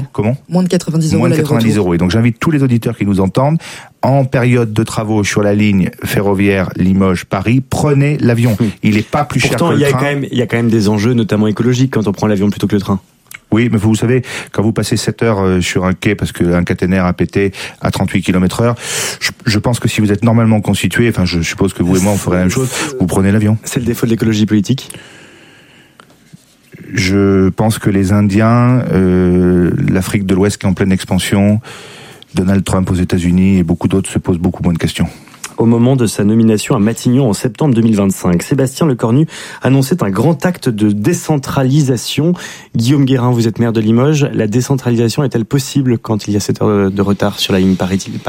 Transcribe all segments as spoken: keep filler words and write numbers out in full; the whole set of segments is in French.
Comment ? Moins de quatre-vingt-dix euros. Moins de quatre-vingt-dix euros. Et donc j'invite tous les auditeurs qui nous entendent, en période de travaux sur la ligne ferroviaire Limoges-Paris, prenez l'avion. Il n'est pas plus Pourtant, cher que il y le a train. quand même, il y a quand même des enjeux, notamment écologiques, quand on prend l'avion plutôt que le train. Oui, mais vous savez, quand vous passez sept heures sur un quai parce qu'un caténaire a pété à trente-huit kilomètres heure, je, je pense que si vous êtes normalement constitué, enfin je suppose que vous et moi on ferait la même chose, vous prenez l'avion. C'est le défaut de l'écologie politique ? Je pense que les Indiens, euh, l'Afrique de l'Ouest qui est en pleine expansion, Donald Trump aux États-Unis et beaucoup d'autres se posent beaucoup moins de questions. Au moment de sa nomination à Matignon en septembre deux mille vingt-cinq, Sébastien Lecornu annonçait un grand acte de décentralisation. Guillaume Guérin, vous êtes maire de Limoges. La décentralisation est-elle possible quand il y a cette heure de retard sur la ligne Paris-Limoges ?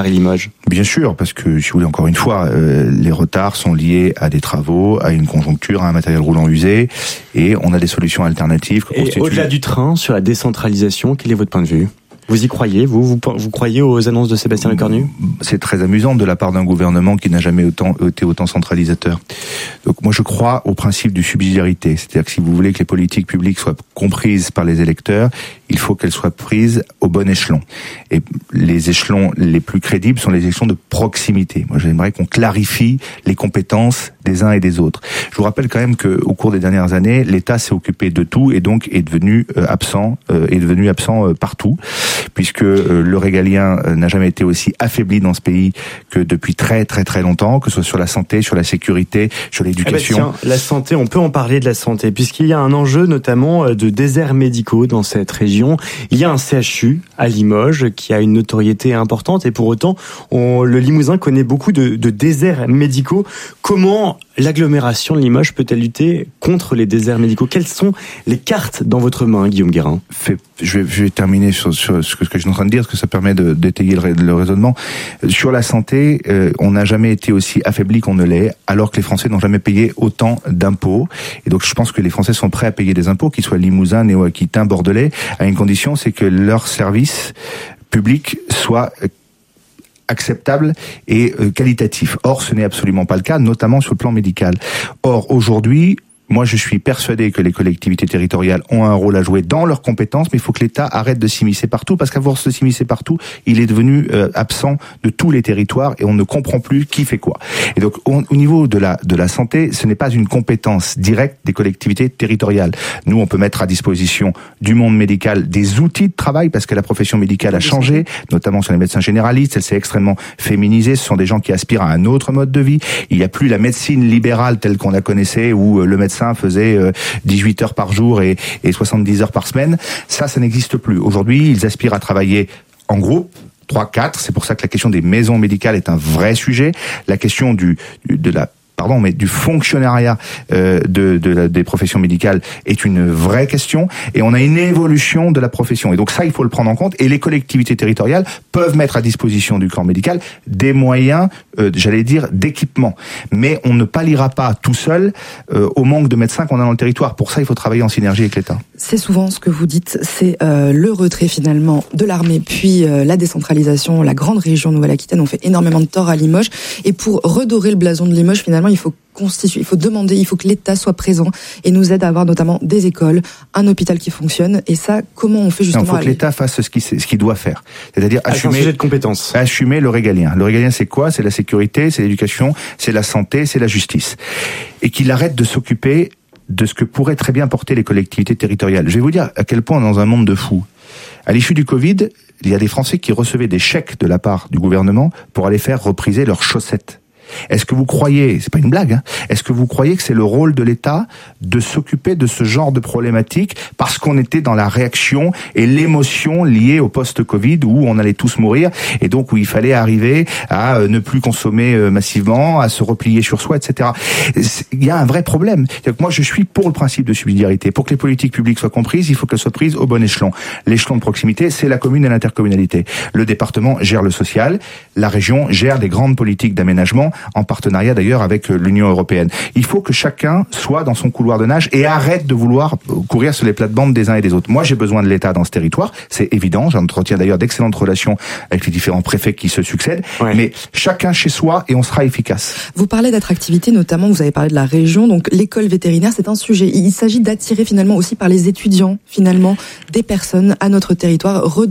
Bien sûr, parce que, si vous voulez, encore une fois, euh, les retards sont liés à des travaux, à une conjoncture, à un matériel roulant usé, et on a des solutions alternatives. Et constituent... au-delà du train, sur la décentralisation, quel est votre point de vue ? Vous y croyez, vous, vous Vous croyez aux annonces de Sébastien Lecornu ? C'est très amusant de la part d'un gouvernement qui n'a jamais autant, été autant centralisateur. Donc moi je crois au principe du subsidiarité. C'est-à-dire que si vous voulez que les politiques publiques soient comprises par les électeurs, il faut qu'elles soient prises au bon échelon. Et les échelons les plus crédibles sont les échelons de proximité. Moi j'aimerais qu'on clarifie les compétences des uns et des autres. Je vous rappelle quand même qu'au cours des dernières années, l'État s'est occupé de tout et donc est devenu euh, absent, euh, est devenu absent euh, partout. Puisque euh, le régalien euh, n'a jamais été aussi affaibli dans ce pays que depuis très très très longtemps, que ce soit sur la santé, sur la sécurité, sur l'éducation. Eh ben tiens, la santé, on peut en parler de la santé, puisqu'il y a un enjeu notamment de déserts médicaux dans cette région. Il y a un C H U à Limoges qui a une notoriété importante et pour autant, on, le Limousin connaît beaucoup de, de déserts médicaux. Comment l'agglomération de Limoges peut-elle lutter contre les déserts médicaux ? Quelles sont les cartes dans votre main, Guillaume Guérin ? Fait, je, vais, je vais terminer sur, sur ce que, ce que je suis en train de dire, parce que ça permet de, d'étayer le, le raisonnement. Sur la santé, euh, on n'a jamais été aussi affaibli qu'on ne l'est, alors que les Français n'ont jamais payé autant d'impôts. Et donc je pense que les Français sont prêts à payer des impôts, qu'ils soient limousins, néo-aquitains, bordelais, à une condition, c'est que leur service public soit acceptable et euh, qualitatif. Or, ce n'est absolument pas le cas, notamment sur le plan médical. Or, aujourd'hui, moi, je suis persuadé que les collectivités territoriales ont un rôle à jouer dans leurs compétences, mais il faut que l'État arrête de s'immiscer partout, parce qu'à force de s'immiscer partout, il est devenu euh, absent de tous les territoires et on ne comprend plus qui fait quoi. Et donc, on, au niveau de la de la santé, ce n'est pas une compétence directe des collectivités territoriales. Nous, on peut mettre à disposition du monde médical des outils de travail, parce que la profession médicale a changé, notamment sur les médecins généralistes. Elle s'est extrêmement féminisée. Ce sont des gens qui aspirent à un autre mode de vie. Il n'y a plus la médecine libérale telle qu'on la connaissait, où le médecin faisait dix-huit heures par jour et, et soixante-dix heures par semaine. Ça, ça n'existe plus. Aujourd'hui, ils aspirent à travailler en groupe, trois quatre. C'est pour ça que la question des maisons médicales est un vrai sujet. La question du, du de la pardon, mais du fonctionnariat euh, de, de la, des professions médicales est une vraie question, et on a une évolution de la profession. Et donc ça, il faut le prendre en compte, et les collectivités territoriales peuvent mettre à disposition du corps médical des moyens, euh, j'allais dire, d'équipement. Mais on ne palliera pas tout seul euh, au manque de médecins qu'on a dans le territoire. Pour ça, il faut travailler en synergie avec l'État. C'est souvent ce que vous dites, c'est euh, le retrait finalement de l'armée, puis euh, la décentralisation. La grande région Nouvelle-Aquitaine, on fait énormément de tort à Limoges, et pour redorer le blason de Limoges, finalement, il faut constituer, il faut demander, il faut que l'État soit présent et nous aide à avoir notamment des écoles, un hôpital qui fonctionne. Et ça, comment on fait justement ? Il faut que l'État fasse ce qu'il, ce qu'il doit faire, c'est-à-dire assumer, un sujet de compétence. assumer le régalien. Le régalien, c'est quoi ? C'est la sécurité, c'est l'éducation, c'est la santé, c'est la justice, et qu'il arrête de s'occuper de ce que pourraient très bien porter les collectivités territoriales. Je vais vous dire à quel point, dans un monde de fous, à l'issue du Covid, il y a des Français qui recevaient des chèques de la part du gouvernement pour aller faire repriser leurs chaussettes. Est-ce que vous croyez, c'est pas une blague, hein, est-ce que vous croyez que c'est le rôle de l'État de s'occuper de ce genre de problématiques parce qu'on était dans la réaction et l'émotion liée au post-Covid où on allait tous mourir et donc où il fallait arriver à ne plus consommer massivement, à se replier sur soi, et cetera. Il y a un vrai problème. C'est-à-dire que moi, je suis pour le principe de subsidiarité. Pour que les politiques publiques soient comprises, il faut qu'elles soient prises au bon échelon. L'échelon de proximité, c'est la commune et l'intercommunalité. Le département gère le social, la région gère des grandes politiques d'aménagement. en partenariat d'ailleurs avec l'Union européenne. Il faut que chacun soit dans son couloir de nage et arrête de vouloir courir sur les plates-bandes des uns et des autres. Moi, j'ai besoin de l'État dans ce territoire, c'est évident. J'entretiens d'ailleurs d'excellentes relations avec les différents préfets qui se succèdent, ouais. mais chacun chez soi et on sera efficace. Vous parlez d'attractivité, notamment, vous avez parlé de la région, donc l'école vétérinaire, c'est un sujet. Il s'agit d'attirer finalement aussi par les étudiants, finalement, des personnes à notre territoire.